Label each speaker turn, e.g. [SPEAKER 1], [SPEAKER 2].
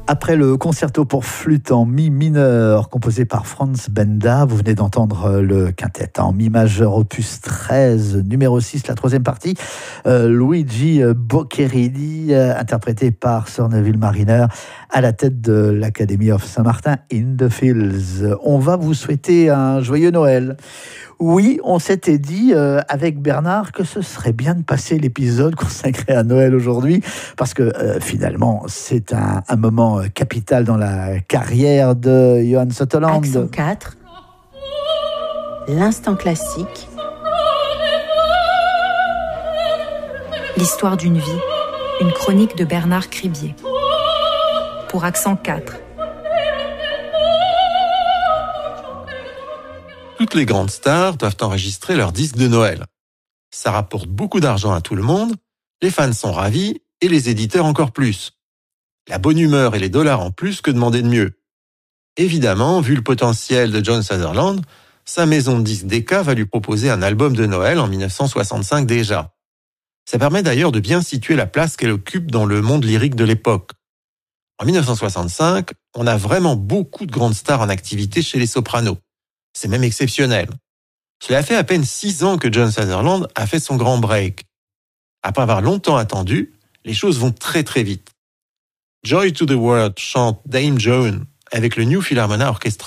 [SPEAKER 1] Après le concerto pour flûte en mi mineur composé par Franz Benda, vous venez d'entendre le quintet en mi majeur opus 13, numéro 6, la troisième partie, Luigi Boccherini, interprété par Sir Neville Marriner à la tête de l'Academy of Saint-Martin in the Fields. On va vous souhaiter un joyeux Noël. Oui, on s'était dit avec Bernard que ce serait bien de passer l'épisode consacré à Noël aujourd'hui, parce que finalement, c'est un moment capital dans la carrière de Johann Sutherland.
[SPEAKER 2] Accent 4, l'instant classique, l'histoire d'une vie, une chronique de Bernard Cribier. Pour Accent 4.
[SPEAKER 3] Toutes les grandes stars doivent enregistrer leur disque de Noël. Ça rapporte beaucoup d'argent à tout le monde, les fans sont ravis et les éditeurs encore plus. La bonne humeur et les dollars en plus, que demander de mieux? Évidemment, vu le potentiel de John Sutherland, sa maison de disques Decca va lui proposer un album de Noël en 1965 déjà. Ça permet d'ailleurs de bien situer la place qu'elle occupe dans le monde lyrique de l'époque. En 1965, on a vraiment beaucoup de grandes stars en activité chez les sopranos. C'est même exceptionnel. Cela fait à peine 6 ans que John Sutherland a fait son grand break. Après avoir longtemps attendu, les choses vont très très vite. Joy to the World chante Dame Joan avec le New Philharmonia Orchestra.